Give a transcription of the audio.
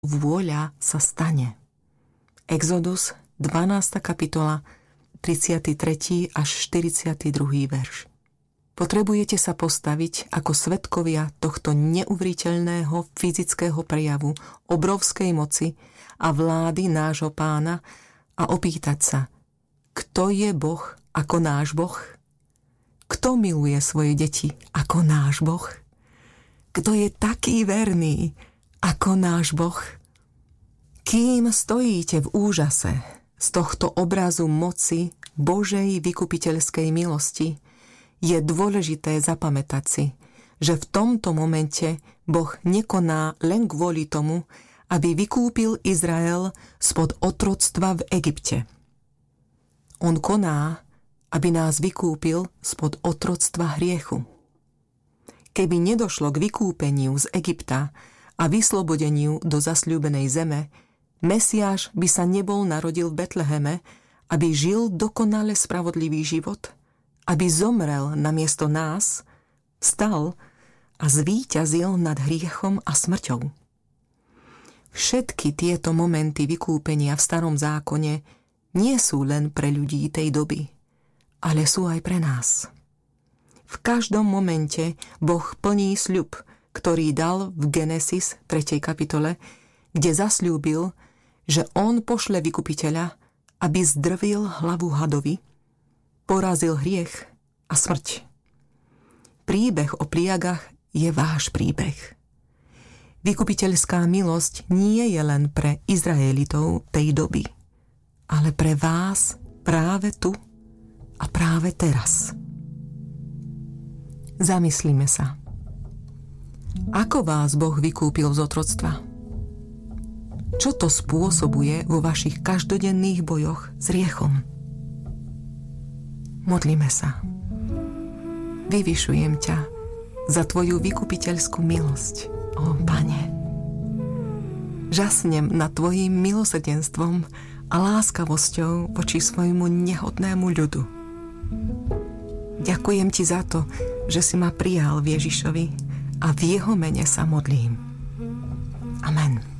vôľa sa stane. Exodus 12. kapitola 33. až 42. verš. Potrebujete sa postaviť ako svedkovia tohto neuveriteľného fyzického prejavu obrovskej moci a vlády nášho Pána a opýtať sa, kto je Boh ako náš Boh? Kto miluje svoje deti ako náš Boh? Kto je taký verný ako náš Boh? Kým stojíte v úžase z tohto obrazu moci Božej vykupiteľskej milosti, je dôležité zapamätať si, že v tomto momente Boh nekoná len kvôli tomu, aby vykúpil Izrael spod otroctva v Egypte. On koná, aby nás vykúpil spod otroctva hriechu. Keby nedošlo k vykúpeniu z Egypta a vyslobodeniu do zasľúbenej zeme, Mesiáš by sa nebol narodil v Betleheme, aby žil dokonale spravodlivý život, aby zomrel namiesto nás, vstal a zvíťazil nad hriechom a smrťou. Všetky tieto momenty vykúpenia v Starom zákone nie sú len pre ľudí tej doby, ale sú aj pre nás. V každom momente Boh plní sľub, ktorý dal v Genesis 3. kapitole, kde zasľúbil, že on pošle vykupiteľa, aby zdrvil hlavu hadovi, porazil hriech a smrť. Príbeh o pliagach je váš príbeh. Vykupiteľská milosť nie je len pre Izraelitov tej doby, ale pre vás práve tu a práve teraz. Zamyslíme sa. Ako vás Boh vykúpil z otroctva? Čo to spôsobuje vo vašich každodenných bojoch s hriechom? Modlíme sa. Vyvyšujem ťa za tvoju vykupiteľskú milosť, ó Pane. Žasnem nad tvojím milosrdenstvom a láskavosťou voči svojmu nehodnému ľudu. Ďakujem ti za to, že si ma prijal v Ježišovi a v jeho mene sa modlím. Amen.